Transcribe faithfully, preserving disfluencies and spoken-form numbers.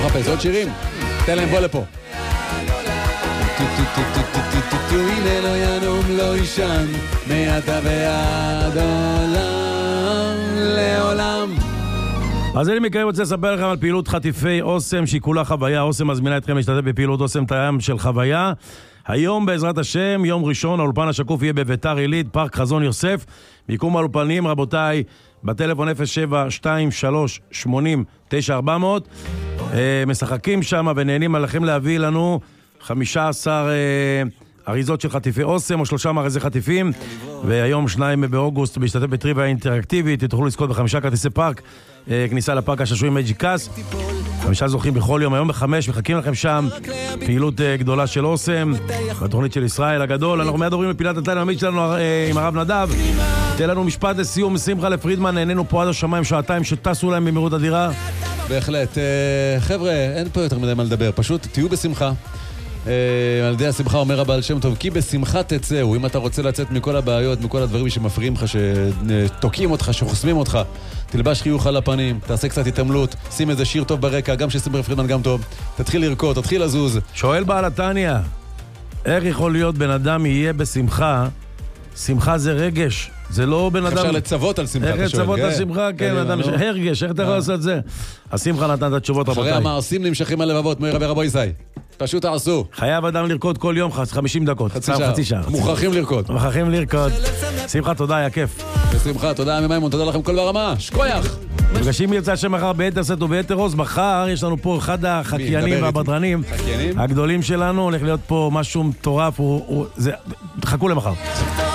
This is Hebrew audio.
מחפש עוד שירים? תן להם בוא לפה. הנה לא ינום לא ישן מעתה ועד עולם לעולם. אז אני מקיים רוצה לספר לכם על פעילות חטיפי אוסם שהיא כולה חוויה. אוסם מזמינה אתכם להשתתף בפעילות אוסם טעם של חוויה. היום בעזרת השם, יום ראשון, האולפן השקוף יהיה בביתר עילית, פארק חזון יוסף. מיקום האולפנים, רבותיי, בטלפון אפס שבע שתיים שלוש שמונים תשע ארבע מאות. משחקים שם ונהנים עליכם להביא לנו חמישה עשר אריזות של חטיפי אוסם או שלושה מארזי חטיפים, והיום שניים באוגוסט בהשתתף בטריוויה אינטראקטיבית. תוכלו לזכות בחמישה כרטיסי פארק, כניסה לפארק השעשועים מג'יקס, חמישה זוכים בכל יום. היום בחמש מחכים לכם שם פעילות גדולה של אוסם בתוכנית של ישראל הגדול. אנחנו מיד עוברים לפילת הטלן העמית שלנו עם הרב נדב. תן לנו משפט לסיום. שמחה לפרידמן, נהנינו פה עד השמיים שעתיים שטסו להם במהירות אדירה. בהחלט. חבר'ה, אין פה יותר מדי מה לדבר, פשוט תהיו בשמחה. על ידי השמחה אומר הבעל שם טוב, כי בשמחה תצאו. אם אתה רוצה לצאת מכל הבעיות, מכל הדברים שמפריעים לך, שתוקעים אותך, שחוסמים אותך, תלבש חיוך על הפנים, תעשה קצת התעמלות, שים איזה שיר טוב ברקע, גם ששמחה פרידמן גם טוב, תתחיל לרקוד, תתחיל לזוז. שואל בעל התניה, איך יכול להיות בן אדם יהיה בשמחה? שמחה זה רגש, זה לא בן אדם... אפשר לצוות על שמחה, איך לצוות על שמחה, כן, אדם הרגש, איך אתה יכול לעשות את זה? השמחה נתן את התשובות, רבותיי. אחרי המעשים נמשכים הלבבות, מוירה ורבו ישראל. פשוט תעשו. חייב אדם לרקוד כל יום חמישים דקות. חצי שעה. מוכרחים לרקוד. מוכרחים לרקוד. שמחה, תודה, היה כיף. בשמחה, תודה מימון, תודה לכם כל ברמה. שקויח. נפגשים ירצה השם מחר ביתר סט וביתר עוז. מחר יש לנו פה אחד החקיינים והבדרנים הגדולים שלנו. הולך להיות פה משהו מטורף. חכו למחר.